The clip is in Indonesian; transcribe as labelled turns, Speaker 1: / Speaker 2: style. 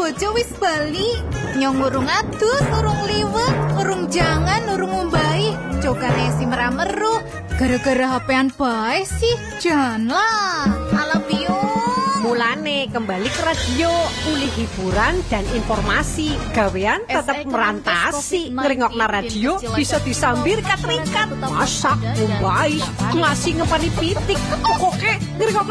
Speaker 1: bojo wis bali. Nyong urung adus, urung liwet, urung jangan, urung ngumbai. Cokane si merameru. Gara-gara HP-an bae sih. Janganlah. Alam biung.
Speaker 2: Mulane kembali ke radio, uli hiburan dan informasi. Gawean tetap merantasi. Ngeringokna radio bisa disambir kat-rikat. Masak, ngumbai, ngasih ngepani pitik. Oke, ngeringokna